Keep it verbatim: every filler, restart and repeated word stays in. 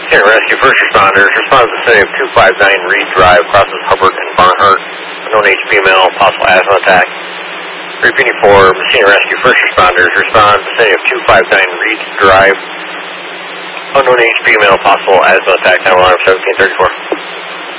Here, rescue first responders. Respond to the vicinity of two five nine Reed Drive, crosses Hubbard and Barnhart. Unknown H P male, possible asthma attack. Repeating for Messina rescue first responders. Respond to the vicinity of two five nine Reed Drive. Unknown H P male, possible asthma attack. nine one one seventeen thirty-four.